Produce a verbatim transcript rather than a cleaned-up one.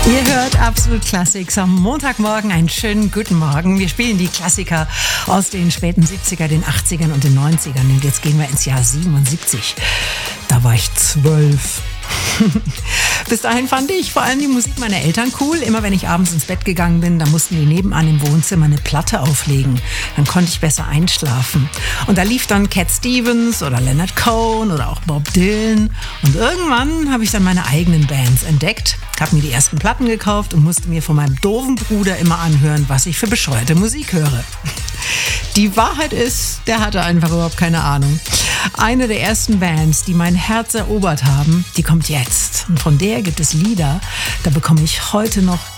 Ihr hört Absolut Classics am Montagmorgen. Einen schönen guten Morgen. Wir spielen die Klassiker aus den späten siebziger, den achtzigern und den neunzigern. Und jetzt gehen wir ins Jahr siebenundsiebzig. Da war ich zwölf. Bis dahin fand ich vor allem die Musik meiner Eltern cool. Immer wenn ich abends ins Bett gegangen bin, da mussten die nebenan im Wohnzimmer eine Platte auflegen. Dann konnte ich besser einschlafen. Und da lief dann Cat Stevens oder Leonard Cohen oder auch Bob Dylan. Und irgendwann habe ich dann meine eigenen Bands entdeckt, habe mir die ersten Platten gekauft und musste mir von meinem doofen Bruder immer anhören, was ich für bescheuerte Musik höre. Die Wahrheit ist, der hatte einfach überhaupt keine Ahnung. Eine der ersten Bands, die mein Herz erobert haben, die kommt jetzt. Und von der gibt es Lieder, da bekomme ich heute noch